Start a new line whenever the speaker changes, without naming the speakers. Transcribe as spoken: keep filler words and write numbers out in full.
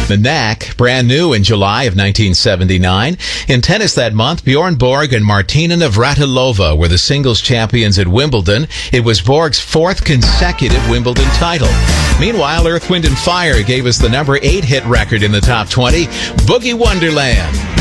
The Knack, brand new in July of nineteen seventy-nine. In tennis that month, Bjorn Borg and Martina Navratilova were the singles champions at Wimbledon. It was Borg's fourth consecutive Wimbledon title. Meanwhile, Earth, Wind and Fire gave us the number eight hit record in the top twenty, Boogie Wonderland.